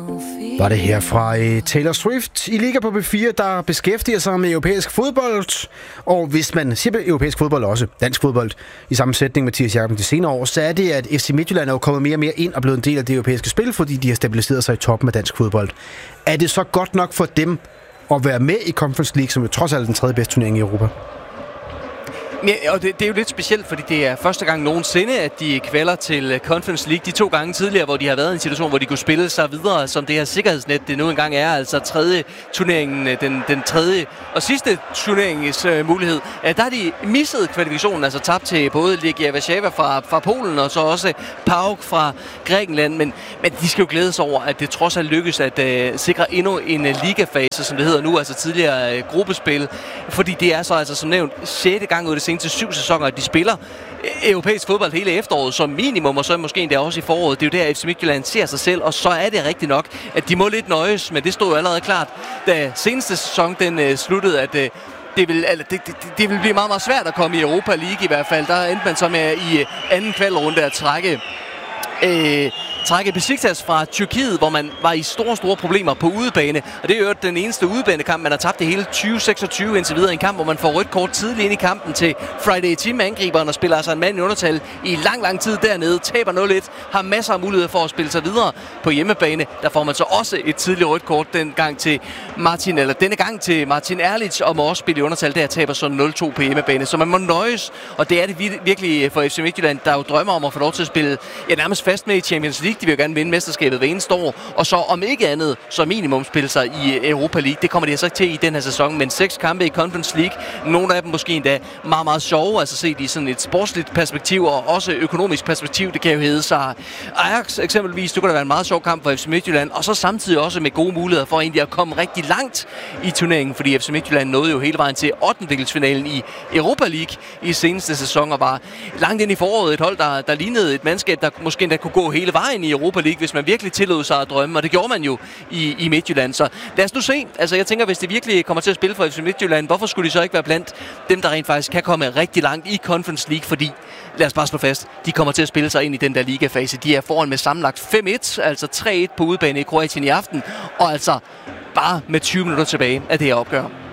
Var det her fra Taylor Swift i Liga på B4, der beskæftiger sig med europæisk fodbold. Og hvis man siger europæisk fodbold også, dansk fodbold, i sammensætning med Mathias Jacobsen de senere år, så er det, at FC Midtjylland er jo kommet mere og mere ind og blevet en del af det europæiske spil, fordi de har stabiliseret sig i toppen af dansk fodbold. Er det så godt nok for dem at være med i Conference League, som jo trods alt er den tredje bedste turnering i Europa? Ja, og det er jo lidt specielt, fordi det er første gang nogensinde, at de kvalder til Conference League. De 2 gange tidligere, hvor de har været i en situation, hvor de kunne spille sig videre, som det her sikkerhedsnet, det nu engang er, altså tredje turneringen, den tredje og sidste turneringens mulighed. Der har de misset kvalifikationen, altså tabt til både Legia Warszawa fra Polen, og så også PAOK fra Grækenland. Men de skal jo glædes over, at det trods alt lykkes at sikre endnu en ligafase, som det hedder nu, altså tidligere gruppespil. Fordi det er så altså som nævnt 6. gang ud af det seneste 7 sæsoner, at de spiller europæisk fodbold hele efteråret som minimum, og så måske endda også i foråret. Det er jo der, FC Midtjylland ser sig selv, og så er det rigtigt nok, at de må lidt nøjes, men det stod jo allerede klart, da seneste sæson den sluttede, at det vil blive meget, meget svært at komme i Europa League i hvert fald. Der endte man så med i anden kvalrunde at trække Besiktas fra Tyrkiet, hvor man var i store problemer på udebane. Og det er jo den eneste udebanekamp, man har tabt det hele 2026 indtil videre. En kamp, hvor man får rødt kort tidligt ind i kampen til Friday Team angriberen og spiller altså en mand i undertal i lang tid dernede. Taber 0-1, har masser af muligheder for at spille sig videre på hjemmebane. Der får man så også et tidligt rødt kort denne gang til Martin Erlich, og må også spille i undertal. Der taber så 0-2 på hjemmebane. Så man må nøjes, og det er det virkelig for FC Midtjylland, der jo drømmer om at få lov til at spille nærmest fast med i Champions League. De vil jo gerne vinde mesterskabet hver eneste år, og så om ikke andet, så minimum spille sig i Europa League. Det kommer de altså ikke til i den her sæson, men 6 kampe i Conference League. Nogle af dem måske endda meget sjove, altså set i sådan et sportsligt perspektiv og også økonomisk perspektiv. Det kan jo hedde sig Ajax eksempelvis. Det kunne da være en meget sjov kamp for FC Midtjylland, og så samtidig også med gode muligheder for egentlig at komme rigtig langt i turneringen, fordi FC Midtjylland nåede jo hele vejen til 8. i Europa League i seneste sæson og var langt ind i foråret et hold, der lignede et mandskab, der måske endda kunne gå hele vejen i Europa League, hvis man virkelig tillod sig at drømme, og det gjorde man jo i Midtjylland. Så lad os nu se. Altså jeg tænker, hvis det virkelig kommer til at spille for FC Midtjylland, hvorfor skulle de så ikke være blandt dem, der rent faktisk kan komme rigtig langt i Conference League? Fordi, lad os bare slå fast, de kommer til at spille sig ind i den der ligafase. De er foran med sammenlagt 5-1, altså 3-1 på udebane i Kroatien i aften, og altså bare med 20 minutter tilbage af det her opgør.